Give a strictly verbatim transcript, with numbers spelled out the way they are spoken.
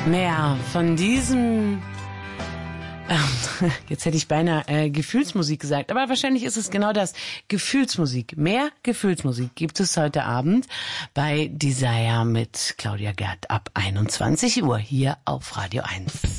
Naja, von diesem, äh, jetzt hätte ich beinahe äh, Gefühlsmusik gesagt, aber wahrscheinlich ist es genau das, Gefühlsmusik. Mehr Gefühlsmusik gibt es heute Abend bei Desire mit Claudia Gerd ab einundzwanzig Uhr hier auf Radio eins.